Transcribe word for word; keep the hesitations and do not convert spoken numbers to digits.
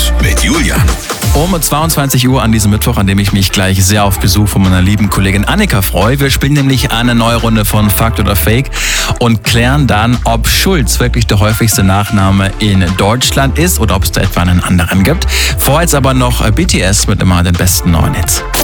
Fakt mit Julian. Um zweiundzwanzig Uhr an diesem Mittwoch, an dem ich mich gleich sehr auf Besuch von meiner lieben Kollegin Annika freue. Wir spielen nämlich eine neue Runde von Fakt oder Fake und klären dann, ob Schulz wirklich der häufigste Nachname in Deutschland ist oder ob es da etwa einen anderen gibt. Vorher jetzt aber noch B T S mit immer den besten neuen Hits.